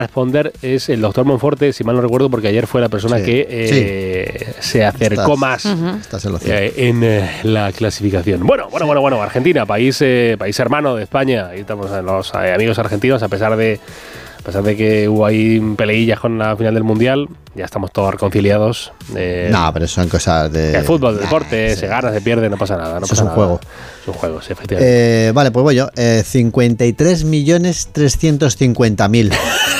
responder es el doctor Monforte, si mal no recuerdo, porque ayer fue la persona que se acercó más en la clasificación. Bueno, Argentina, país hermano de España. Ahí estamos los amigos argentinos, a pesar de que hubo ahí peleillas con la final del Mundial, ya estamos todos reconciliados. No, pero son cosas de... El fútbol, el deporte, se gana, se pierde, no pasa nada. Eso es un juego. Son juegos, sí, efectivamente. Vale, pues voy yo. 53.350.000.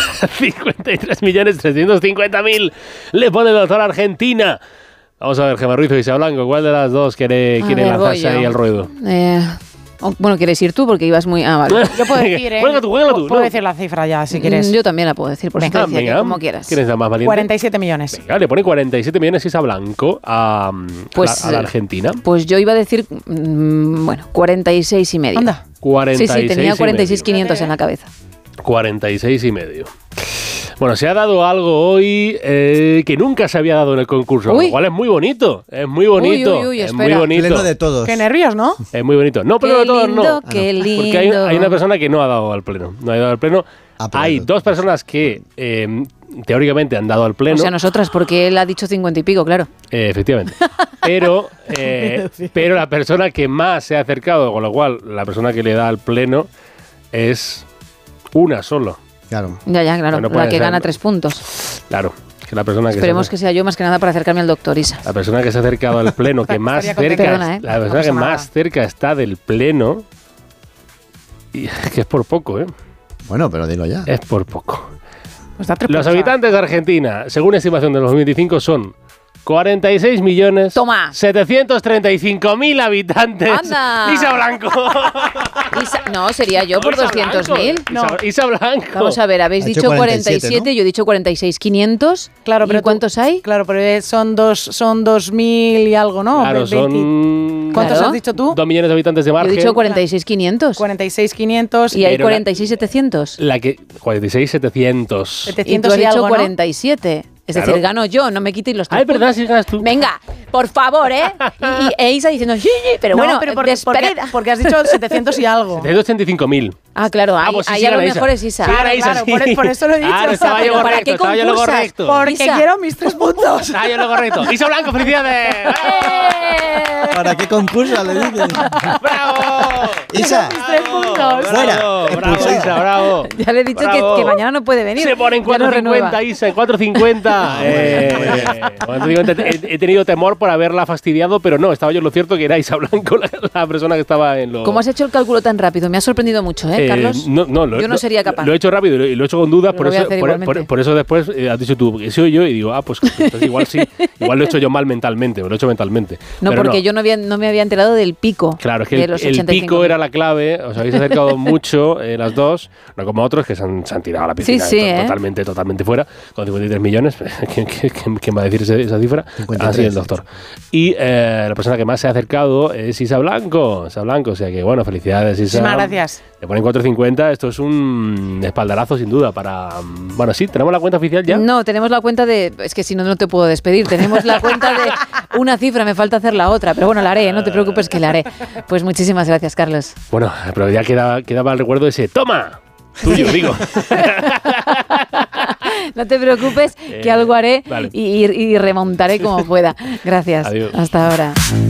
53.350.000 le pone el doctor Argentina. Vamos a ver, Gemma Ruiz o Isa Blanco, ¿cuál de las dos quiere lanzarse ahí al ruedo? Bueno, ¿quieres ir tú? Porque ibas muy... vale. Yo puedo decir, Juega tú. Puedo decir la cifra ya, si quieres. Yo también la puedo decir, por supuesto, como quieras. ¿Quién es la más valiente? 47 millones. Venga, le pone 47 millones Isa Blanco a la Argentina. Pues yo iba a decir, 46 y medio. Anda. 46 sí, tenía 46.500 en la cabeza. 46 y medio. Bueno, se ha dado algo hoy que nunca se había dado en el concurso, lo cual es muy bonito. Es muy bonito. Es muy bonito. Pleno de todos. Qué nervios, ¿no? Es muy bonito. No, pleno de todos no. Qué lindo. Porque hay una persona que no ha dado al pleno. No ha dado al pleno. Hay dos personas que teóricamente han dado al pleno. O sea, nosotras, porque él ha dicho 50 y pico, claro. Efectivamente. Pero la persona que más se ha acercado, con lo cual la persona que le da al pleno es una solo. Claro. Ya, claro. No la que gana 3 puntos. Claro. Que la persona Esperemos que sea yo más que nada para acercarme al doctor Isa. La persona que se ha acercado al pleno, que más cerca, la persona que más cerca está del pleno, y que es por poco, ¿eh? Bueno, pero dilo ya. Es por poco. Pues da 3 Los habitantes de Argentina, según estimación de 2025, son 46.735.000 habitantes. ¡Anda! Isa Blanco. No, sería yo por 200.000. No. Isa Blanco. Vamos a ver, habéis dicho 47, ¿no? Yo he dicho 46.500. Claro, pero ¿cuántos hay? Claro, pero son 2.000 y algo, ¿no? Claro, son... ¿Cuántos has dicho tú? 2 millones de habitantes de margen. Yo he dicho 46.500. 46.500. Y hay 46.700. 46.700. Y tú has y dicho algo, 47. Es decir, gano yo, no me quitéis los 3 es verdad, si ganas tú. Venga, por favor, ¿eh? Y Isa diciendo, sí, pero no, bueno, pero porque has dicho 700 y algo. 785.000. Ah, claro, ahí a lo mejor es Isa. Claro, por eso lo he dicho. Estaba yo ¿para qué concursas? Porque quiero mis 3 puntos. Estaba yo lo correcto. Isa Blanco, felicidades. ¿Para qué concursa le dices? ¡Bravo! Isa, mis 3 puntos. fuera. Bravo, Isa, bravo. Ya le he dicho que mañana no puede venir. Se pone en 4.50, Isa, en 4.50. He tenido temor por haberla fastidiado, pero no, estaba yo en lo cierto que era Isa Blanco la persona que estaba en lo... ¿Cómo has hecho el cálculo tan rápido? Me ha sorprendido mucho, Carlos. Yo no sería capaz. Lo he hecho rápido y lo he hecho con dudas, por eso después has dicho tú, que soy yo, y digo, pues entonces igual sí, igual lo he hecho yo mal mentalmente, lo he hecho mentalmente. No, pero porque yo no me había enterado del pico. Claro, es que el pico era la clave, os habéis acercado mucho las dos, no como otros que se han tirado a la piscina totalmente fuera, con 53 millones. ¿Quién va a decir esa cifra? 53. Sí, el doctor. Y la persona que más se ha acercado es Isa Blanco. O sea que, bueno, felicidades, Isa. Muchísimas gracias. Le ponen 4.50. Esto es un espaldarazo, sin duda, para... Bueno, sí, ¿tenemos la cuenta oficial ya? No, tenemos la cuenta de... Es que si no, no te puedo despedir. Tenemos la cuenta de una cifra, me falta hacer la otra. Pero bueno, la haré, no te preocupes que la haré. Pues muchísimas gracias, Carlos. Bueno, pero ya quedaba el recuerdo de ese... ¡Toma! Tuyo, digo. No te preocupes, que algo haré y remontaré como pueda. Gracias. Adiós. Hasta ahora.